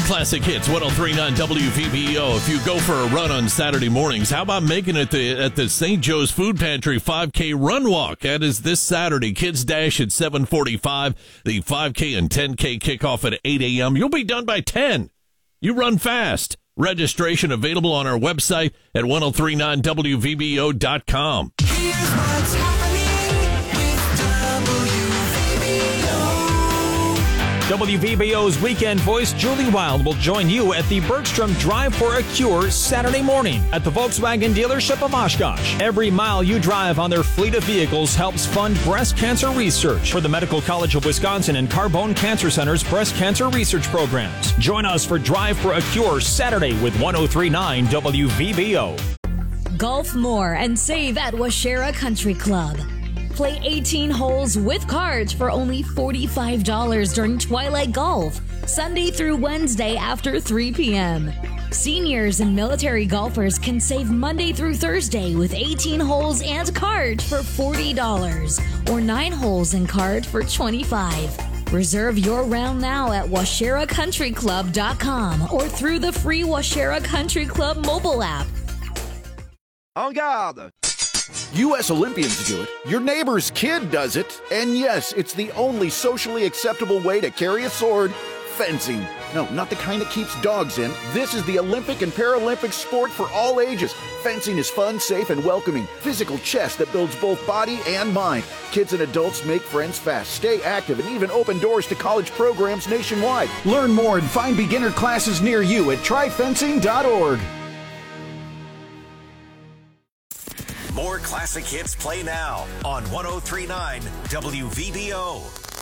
Classic Hits, 103.9 WVBO. If you go for a run on Saturday mornings, how about making it at the St. Joe's Food Pantry 5K Run Walk? That is this Saturday. Kids Dash at 7:45. The 5K and 10K kickoff at 8 a.m. You'll be done by 10. You run fast. Registration available on our website at 1039WVBO.com. Here's what's happening with WVBO's Weekend Voice, Julie Wild, will join you at the Bergstrom Drive for a Cure Saturday morning at the Volkswagen dealership of Oshkosh. Every mile you drive on their fleet of vehicles helps fund breast cancer research for the Medical College of Wisconsin and Carbone Cancer Center's breast cancer research programs. Join us for Drive for a Cure Saturday with 103.9 WVBO. Golf more and save at Washera Country Club. Play 18 holes with cards for only $45 during Twilight Golf, Sunday through Wednesday after 3 p.m. Seniors and military golfers can save Monday through Thursday with 18 holes and cards for $40 or 9 holes and cards for $25. Reserve your round now at WasheraCountryClub.com or through the free Washera Country Club mobile app. En garde! U.S. Olympians do it, your neighbor's kid does it, and yes, it's the only socially acceptable way to carry a sword, fencing. No, not the kind that keeps dogs in. This is the Olympic and Paralympic sport for all ages. Fencing is fun, safe, and welcoming. Physical chess that builds both body and mind. Kids and adults make friends fast, stay active, and even open doors to college programs nationwide. Learn more and find beginner classes near you at tryfencing.org. More classic hits play now on 103.9 WVBO.